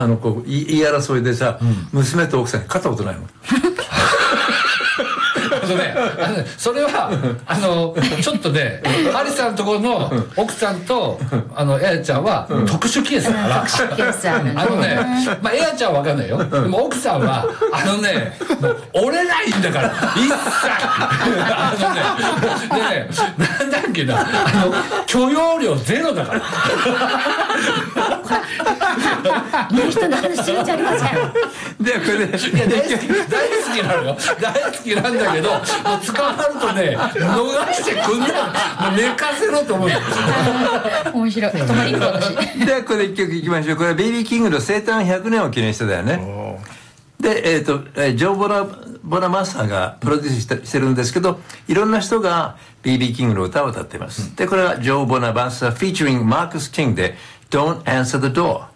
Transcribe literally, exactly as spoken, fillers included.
あのこう言い争いでさ、うん、娘と奥さんに勝ったことないのあのね、あのねそれはあのちょっとねハリさんのところの奥さんとあのエアちゃんは特殊ケースだから、 特殊ケースあるね。 あのね、まあエアちゃんは分かんないよ。でも奥さんはあのねもう折れないんだから一切あのねでねなんだっけなあの許容量ゼロだから見る人の話信じありません。 でこれでいや大好き大好きなのよ大好きなんだけどもう捕まるとね逃してくんないもう寝かせろと思う面白い泊まり行く私ではこれ一曲いきましょう。これはベイビーキングの生誕ひゃくねんを記念してだよね。で、えーとジョー・ボナ、ボナマッサーがプロデュース して, してるんですけど、いろんな人がベイビーキングの歌を歌っています、うん、でこれはジョー・ボナマッサー featuring マークス・キングで Don't Answer the Door